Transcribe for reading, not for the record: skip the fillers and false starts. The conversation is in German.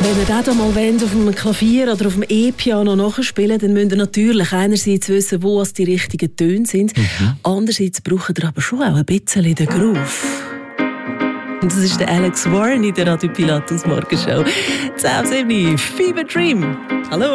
Wenn ihr das mal wollt, auf dem Klavier oder auf dem E-Piano nachspielen, dann müsst ihr natürlich einerseits wissen, wo die richtigen Töne sind. Andererseits braucht ihr aber schon auch ein bisschen den Groove. Und das ist der Alex Warren in der Radio Pilatus Morgenshow. 10:07, Fever Dream. Hallo.